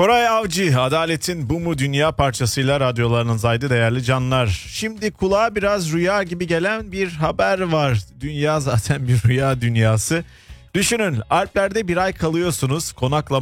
Koray Avcı, Adaletin Bu Mu Dünya parçasıyla radyolarınızdaydı değerli canlar. Şimdi kulağa biraz rüya gibi gelen bir haber var. Dünya zaten bir rüya dünyası. Düşünün, Alplerde bir ay kalıyorsunuz, konaklama